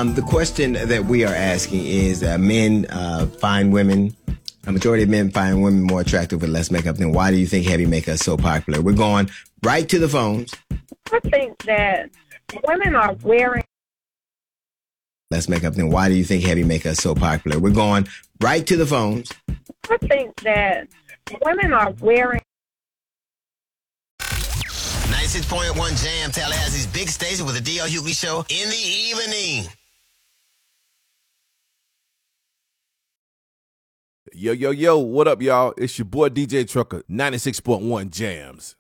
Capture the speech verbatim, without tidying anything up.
Um, the question that we are asking is, uh, men uh, find women, a majority of men find women more attractive with less makeup. Then why do you think heavy makeup is so popular? We're going right to the phones. I think that women are wearing less makeup. Then why do you think heavy makeup is so popular? We're going right to the phones. I think that women are wearing ninety-six point one Jam, Tallahassee's big station with the D L Hughley Show in the evening. Yo, yo, yo, what up, y'all? It's your boy D J Trucker, ninety-six point one Jams.